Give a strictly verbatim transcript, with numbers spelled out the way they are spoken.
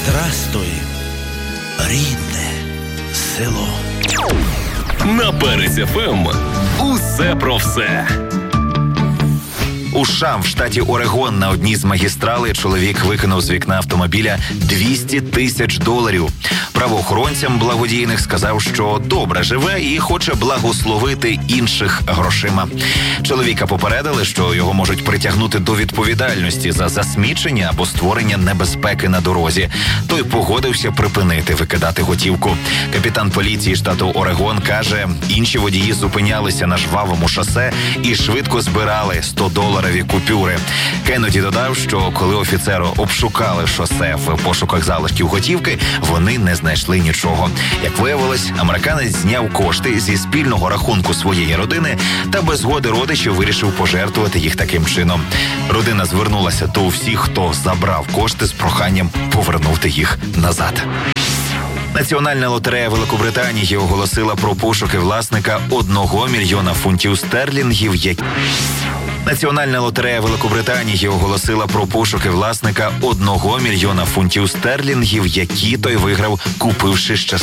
Здрастуй, рідне село. На Перець еф ем усе про все. У США, в штаті Орегон, на одній з магістралей чоловік викинув з вікна автомобіля двісті тисяч доларів. Правоохоронцям благодійних сказав, що добре живе і хоче благословити інших грошима. Чоловіка попередили, що його можуть притягнути до відповідальності за засмічення або створення небезпеки на дорозі. Той погодився припинити викидати готівку. Капітан поліції штату Орегон каже, інші водії зупинялися на жвавому шосе і швидко збирали сто доларові купюри. Кеннеді додав, що коли офіцери обшукали шосе в пошуках залишків готівки, вони не знайшли нічого. Як виявилось, американець зняв кошти зі спільного рахунку своєї родини та без згоди родичів вирішив пожертвувати їх таким чином. Родина звернулася до всіх, хто забрав кошти, з проханням повернути їх назад. Національна лотерея Великобританії оголосила про пошуки власника одного мільйона фунтів стерлінгів, які... Національна лотерея Великобританії оголосила про пошуки власника одного мільйона фунтів стерлінгів, які той виграв, купивши щасливий